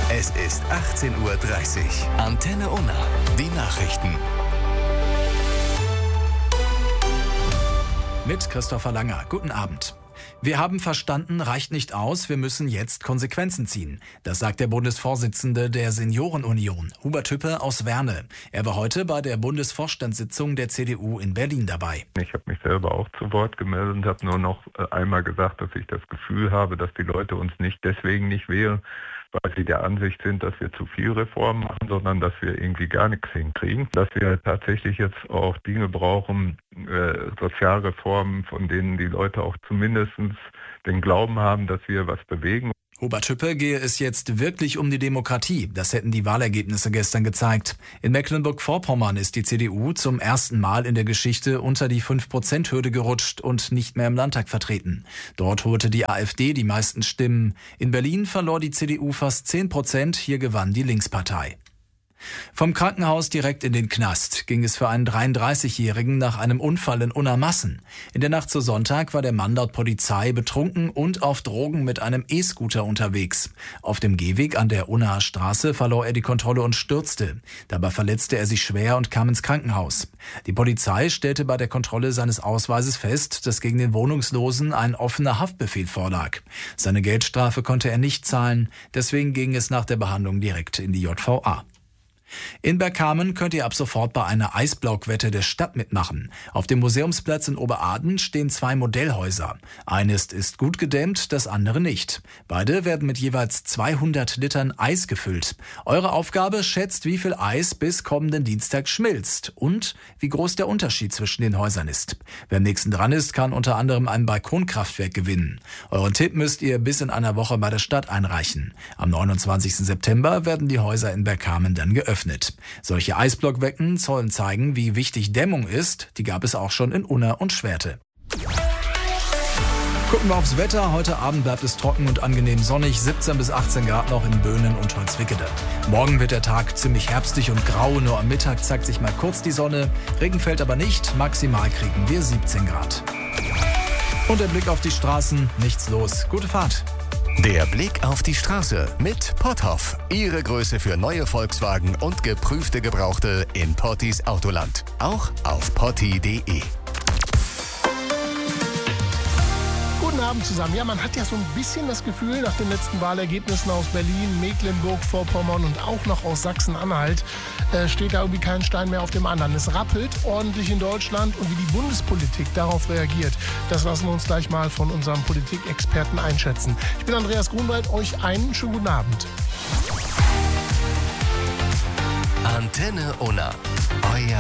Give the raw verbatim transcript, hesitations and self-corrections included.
Es ist achtzehn Uhr dreißig. Antenne Unna. Die Nachrichten. Mit Christopher Langer. Guten Abend. Wir haben verstanden, reicht nicht aus, wir müssen jetzt Konsequenzen ziehen. Das sagt der Bundesvorsitzende der Seniorenunion, Hubert Hüppe aus Werne. Er war heute bei der Bundesvorstandssitzung der C D U in Berlin dabei. Ich habe mich selber auch zu Wort gemeldet und habe nur noch einmal gesagt, dass ich das Gefühl habe, dass die Leute uns nicht deswegen nicht wählen, weil sie der Ansicht sind, dass wir zu viel Reformen machen, sondern dass wir irgendwie gar nichts hinkriegen. Dass wir tatsächlich jetzt auch Dinge brauchen, äh, Sozialreformen, von denen die Leute auch zumindest den Glauben haben, dass wir was bewegen. Hubert Hüppe gehe es jetzt wirklich um die Demokratie. Das hätten die Wahlergebnisse gestern gezeigt. In Mecklenburg-Vorpommern ist die C D U zum ersten Mal in der Geschichte unter die fünf Prozent Hürde gerutscht und nicht mehr im Landtag vertreten. Dort holte die AfD die meisten Stimmen. In Berlin verlor die C D U fast zehn Prozent, hier gewann die Linkspartei. Vom Krankenhaus direkt in den Knast ging es für einen dreiunddreißigjährigen nach einem Unfall in Unna-Massen. In der Nacht zu Sonntag war der Mann laut Polizei betrunken und auf Drogen mit einem E-Scooter unterwegs. Auf dem Gehweg an der Unnaer Straße verlor er die Kontrolle und stürzte. Dabei verletzte er sich schwer und kam ins Krankenhaus. Die Polizei stellte bei der Kontrolle seines Ausweises fest, dass gegen den Wohnungslosen ein offener Haftbefehl vorlag. Seine Geldstrafe konnte er nicht zahlen, deswegen ging es nach der Behandlung direkt in die J V A. In Bergkamen könnt ihr ab sofort bei einer Eisblockwette der Stadt mitmachen. Auf dem Museumsplatz in Oberaden stehen zwei Modellhäuser. Eines ist gut gedämmt, das andere nicht. Beide werden mit jeweils zweihundert Litern Eis gefüllt. Eure Aufgabe: schätzt, wie viel Eis bis kommenden Dienstag schmilzt und wie groß der Unterschied zwischen den Häusern ist. Wer am nächsten dran ist, kann unter anderem ein Balkonkraftwerk gewinnen. Euren Tipp müsst ihr bis in einer Woche bei der Stadt einreichen. Am neunundzwanzigsten September werden die Häuser in Bergkamen dann geöffnet. Solche Eisblockwetten sollen zeigen, wie wichtig Dämmung ist. Die gab es auch schon in Unna und Schwerte. Gucken wir aufs Wetter. Heute Abend bleibt es trocken und angenehm sonnig. siebzehn bis achtzehn Grad noch in Böhnen und Holzwickede. Morgen wird der Tag ziemlich herbstig und grau. Nur am Mittag zeigt sich mal kurz die Sonne. Regen fällt aber nicht. Maximal kriegen wir siebzehn Grad. Und der Blick auf die Straßen. Nichts los. Gute Fahrt. Der Blick auf die Straße mit Potthoff. Ihre Größe für neue Volkswagen und geprüfte Gebrauchte in Pottis Autoland. Auch auf potti punkt de. Guten Abend zusammen. Ja, man hat ja so ein bisschen das Gefühl, nach den letzten Wahlergebnissen aus Berlin, Mecklenburg-Vorpommern und auch noch aus Sachsen-Anhalt, äh, steht da irgendwie kein Stein mehr auf dem anderen. Es rappelt ordentlich in Deutschland und wie die Bundespolitik darauf reagiert, das lassen wir uns gleich mal von unserem Politikexperten einschätzen. Ich bin Andreas Grunwald, euch einen schönen guten Abend. Antenne Unna. Euer